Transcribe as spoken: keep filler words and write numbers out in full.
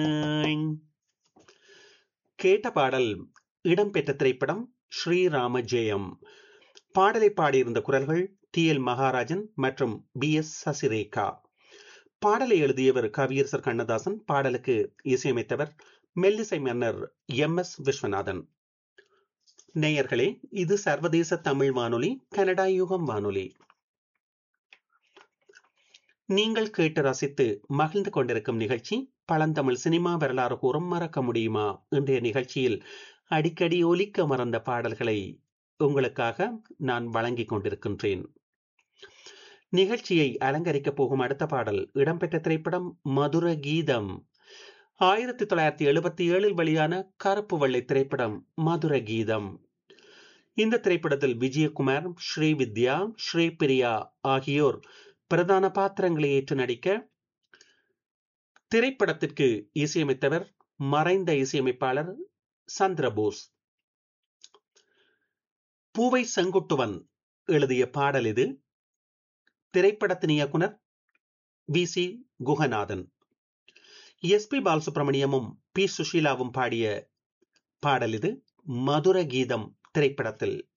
கேட்ட பாடல் இடம்பெற்ற திரைப்படம் ஸ்ரீராம ஜெயம். பாடலை பாடியிருந்த குரல்கள் டி எல் மகாராஜன் மற்றும் பி எஸ் சசிரேகா. பாடலை எழுதியவர் கவியரசர் கண்ணதாசன். பாடலுக்கு இசையமைத்தவர் மெல்லிசை மன்னர் எம் எஸ் விஸ்வநாதன். நேயர்களே, இது சர்வதேச தமிழ் வானொலி, கனடா யுகம் வானொலி. நீங்கள் கேட்டு ரசித்து மகிழ்ந்து கொண்டிருக்கும் நிகழ்ச்சி பழந்தமிழ் சினிமா வரலாறு கூறும் மறக்க முடியுமா. இன்றைய நிகழ்ச்சியில் அடிக்கடி ஒலிக்க மறந்த பாடல்களை உங்களுக்காக நான் வழங்கிக் கொண்டிருக்கின்றேன். நிகழ்ச்சியை அலங்கரிக்கப் போகும் அடுத்த பாடல் இடம்பெற்ற திரைப்படம் மதுர கீதம். ஆயிரத்தி தொள்ளாயிரத்தி எழுபத்தி ஏழில் வெளியான கருப்பு வெள்ளை திரைப்படம் மதுர கீதம். இந்த திரைப்படத்தில் விஜயகுமார், ஸ்ரீவித்யா, ஸ்ரீபிரியா ஆகியோர் பிரதான பாத்திரங்களை ஏற்று நடிக்க, திரைப்படத்திற்கு இசையமைத்தவர் மறைந்த இசையமைப்பாளர் சந்திரபோஸ். பூவை செங்குட்டுவன் எழுதிய பாடல் இது. திரைப்படத்தின் இயக்குனர் we C Guganathan. S B பாலசுப்ரமணியமும் B சுஷீலாவும் பாடிய பாடல் இது. மதுர கீதம் திரைப்படத்தில்